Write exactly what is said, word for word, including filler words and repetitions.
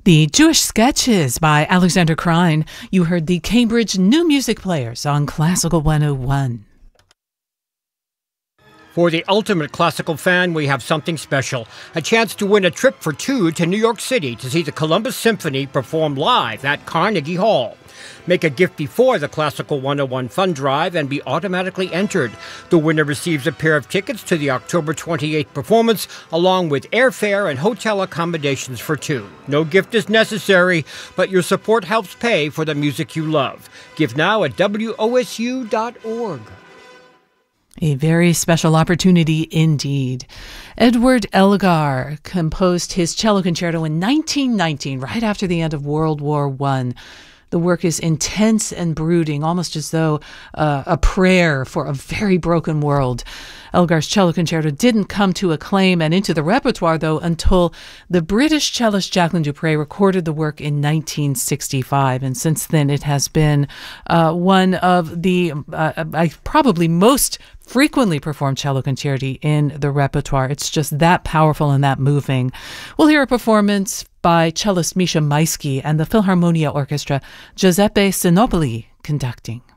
The Jewish Sketches by Alexander Krein. You heard the Cambridge New Music Players on Classical one oh one. For the ultimate classical fan, we have something special. A chance to win a trip for two to New York City to see the Columbus Symphony perform live at Carnegie Hall. Make a gift before the Classical one oh one Fund Drive and be automatically entered. The winner receives a pair of tickets to the October twenty-eighth performance, along with airfare and hotel accommodations for two. No gift is necessary, but your support helps pay for the music you love. Give now at W O S U dot org. A very special opportunity indeed. Edward Elgar composed his cello concerto in nineteen nineteen, right after the end of World War One. The work is intense and brooding, almost as though uh, a prayer for a very broken world. Elgar's cello concerto didn't come to acclaim and into the repertoire, though, until the British cellist Jacqueline du Pré recorded the work in nineteen sixty-five. And since then, it has been uh, one of the uh, uh, probably most frequently performed cello concerti in the repertoire. It's just that powerful and that moving. We'll hear a performance by cellist Misha Maisky and the Philharmonia Orchestra, Giuseppe Sinopoli conducting.